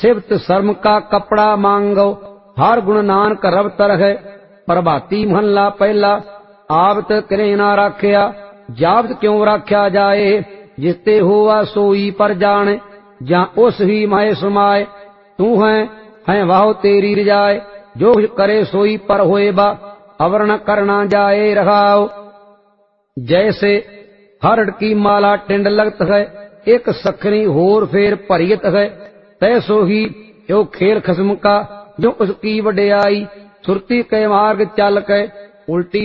सिवत शर्म का कपड़ा मांगो, हर गुण नानक रब तरह। प्रभाती महला पहला, आबत करे ना राख्या, जाबत क्यों राख्या जाए। जिसते हुआ सोई पर जाने, जा उस ही माए समाए। तू है वाहो तेरी रिजाए, जो कुछ करे सोई पर होए बा, अवर्ण करना जाए रहाओ। जैसे हरड़ की माला टिंड लगत है, एक सखनी होर फेर भरियत है। तैसो ही यो खेल खसम का, जो उसकी वड्याई। सुरती के मार्ग चल के उल्टी